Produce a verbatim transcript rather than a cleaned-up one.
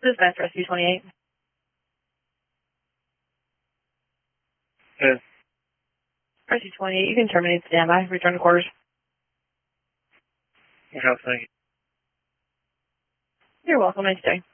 This is Beth, Rescue twenty-eight. Yes. Rescue twenty-eight, you can terminate standby. Return to quarters. Okay, thank you. You're welcome. Nice day.